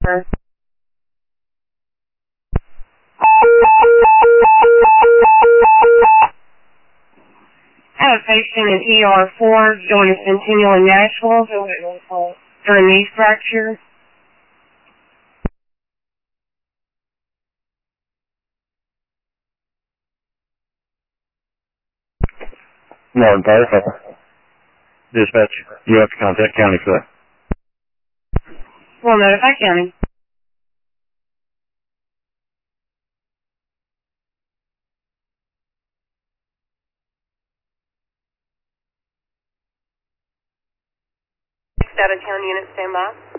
over. I have a patient in ER4 doing a Centennial in Nashville for a knee fracture. Morning, Fire. Dispatch, you have to contact county for that. Well, notify county. Out of town unit, stand by.